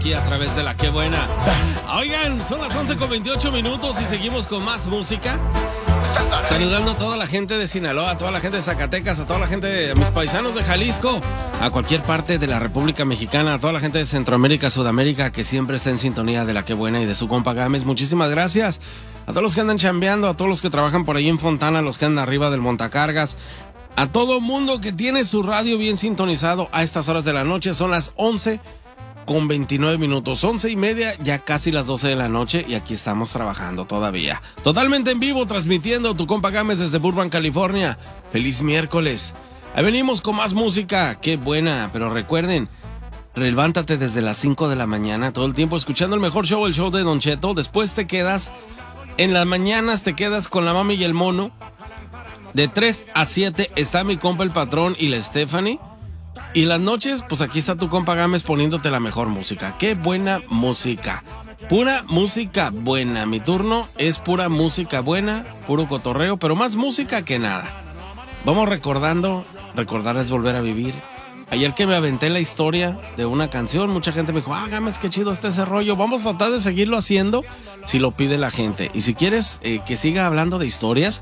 aquí a través de La Qué Buena. Oigan, son las 11:28 y seguimos con más música. Saludando a toda la gente de Sinaloa, a toda la gente de Zacatecas, a toda la gente de mis paisanos de Jalisco, a cualquier parte de la República Mexicana, a toda la gente de Centroamérica, Sudamérica, que siempre está en sintonía de La Qué Buena y de su compa Gámez. Muchísimas gracias. A todos los que andan chambeando, a todos los que trabajan por ahí en Fontana, a los que andan arriba del montacargas, a todo mundo que tiene su radio bien sintonizado a estas horas de la noche. Son las 11:29, 11:30, ya casi las 12 de la noche, y aquí estamos trabajando todavía. Totalmente en vivo, transmitiendo tu compa Gámez desde Burbank, California. Feliz miércoles. Ahí venimos con más música, qué buena, pero recuerden, levántate desde las 5 de la mañana, todo el tiempo escuchando el mejor show, el show de Don Cheto. Después te quedas, en las mañanas te quedas con la mami y el mono. De 3 a 7 está mi compa el patrón y la Stephanie. Y las noches, pues aquí está tu compa Gámez poniéndote la mejor música. ¡Qué buena música! Pura música buena. Mi turno es pura música buena, puro cotorreo, pero más música que nada. Vamos recordando, recordar es volver a vivir. Ayer que me aventé la historia de una canción, mucha gente me dijo, Gámez, qué chido está ese rollo. Vamos a tratar de seguirlo haciendo si lo pide la gente. Y si quieres que siga hablando de historias,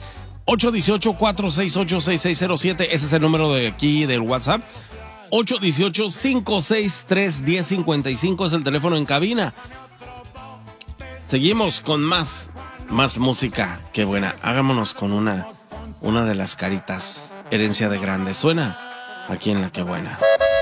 818-468-6607, ese es el número de aquí del WhatsApp. 818-563-1055 es el teléfono en cabina. Seguimos con más música. Qué buena. Hagámonos con una de las caritas. Herencia de grande. Suena aquí en La Qué Buena.